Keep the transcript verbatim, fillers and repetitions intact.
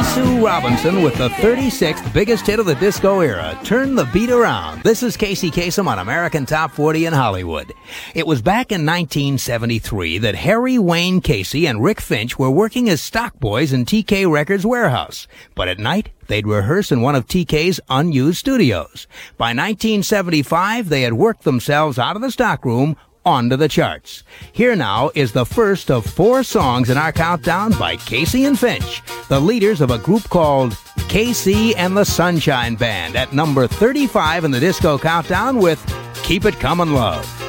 Sue Robinson with the thirty-sixth biggest hit of the disco era, Turn the Beat Around. This is Casey Kasem on American Top forty in Hollywood. It was back in nineteen seventy-three that Harry Wayne Casey and Rick Finch were working as stock boys in T K Records warehouse. But at night, they'd rehearse in one of T K's unused studios. By nineteen seventy-five, they had worked themselves out of the stockroom onto the charts. Here now is the first of four songs in our countdown by Casey and Finch, the leaders of a group called K C and the Sunshine Band, at number thirty-five in the disco countdown with Keep It Comin' Love.